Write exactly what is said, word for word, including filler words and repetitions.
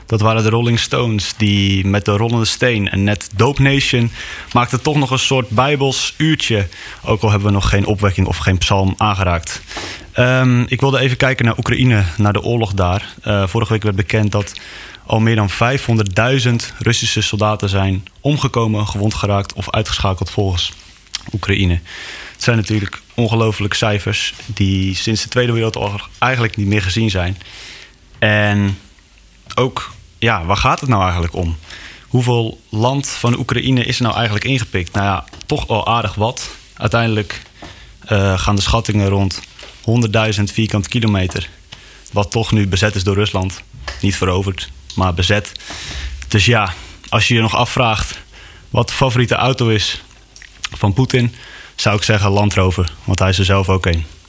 Dat waren de Rolling Stones die met de Rollende Steen en net Dope Nation maakten toch nog een soort bijbels uurtje. Ook al hebben we nog geen opwekking of geen psalm aangeraakt. Um, ik wilde even kijken naar Oekraïne, naar de oorlog daar. Uh, vorige week werd bekend dat al meer dan vijfhonderdduizend Russische soldaten zijn omgekomen, gewond geraakt of uitgeschakeld volgens Oekraïne. Het zijn natuurlijk ongelooflijke cijfers die sinds de Tweede Wereldoorlog eigenlijk niet meer gezien zijn. En ook, ja, waar gaat het nou eigenlijk om? Hoeveel land van Oekraïne is er nou eigenlijk ingepikt? Nou ja, toch al aardig wat. Uiteindelijk uh, gaan de schattingen rond honderdduizend vierkante kilometer. Wat toch nu bezet is door Rusland. Niet veroverd, maar bezet. Dus ja, als je je nog afvraagt wat de favoriete auto is van Poetin, zou ik zeggen Land Rover, want hij is er zelf ook een.